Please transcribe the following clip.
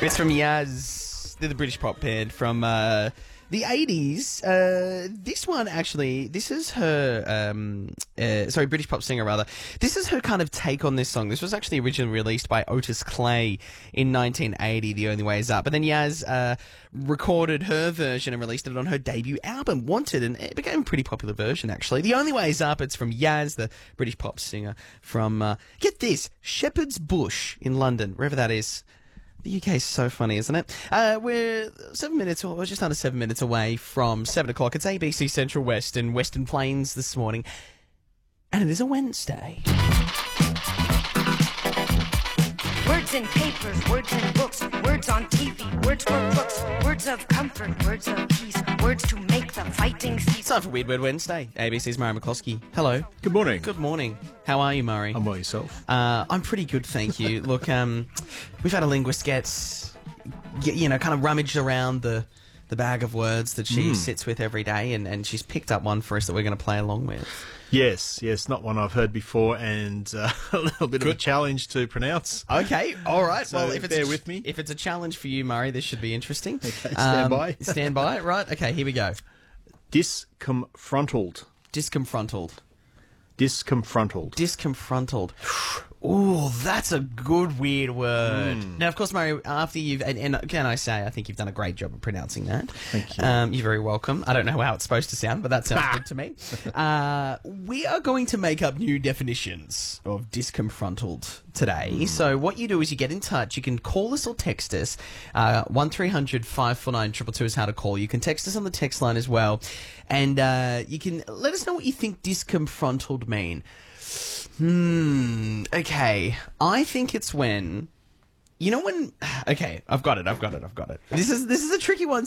It's from Yaz. They're the British pop band from the 80s. This one, actually, this is her, British pop singer, rather. This is her kind of take on this song. This was actually originally released by Otis Clay in 1980, The Only Way Is Up. But then Yaz recorded her version and released it on her debut album, Wanted, and it became a pretty popular version, actually. The Only Way Is Up, it's from Yaz, the British pop singer from, get this, Shepherd's Bush in London, wherever that is. The UK is so funny, isn't it? We're 7 minutes, or just under 7 minutes away from 7 o'clock. It's ABC Central West and Western Plains this morning. And it is a Wednesday. Words in papers, words in books, words on TV, words for crooks, words of comfort, words of peace, words to make the fighting cease. It's time for Weird Word Wednesday. ABC's Murray McCloskey. Hello. Good morning. Good morning. How are you, Murray? I'm well, yourself? I'm pretty good, thank you. Look, we've had a linguist get, kind of rummaged around the bag of words that she sits with every day, and she's picked up one for us that we're going to play along with. Yes, not one I've heard before, and a little bit of a challenge to pronounce. Okay, all right. So well, if it's bear with me. If it's a challenge for you, Murray, this should be interesting. Okay, stand by. Stand by, right? Okay, here we go. Disconfronted. Disconfronted. Disconfronted. Disconfronted. Ooh, that's a good weird word. Now, of course, Murray, after you've... And can I say, I think you've done a great job of pronouncing that. Thank you. You're very welcome. I don't know how it's supposed to sound, but that sounds good to me. We are going to make up new definitions of disconfronted today. So what you do is you get in touch. You can call us or text us. 1300 549 222 is how to call. You can text us on the text line as well. And you can let us know what you think disconfronted mean. Okay. I think it's when... Okay, I've got it. This is a tricky one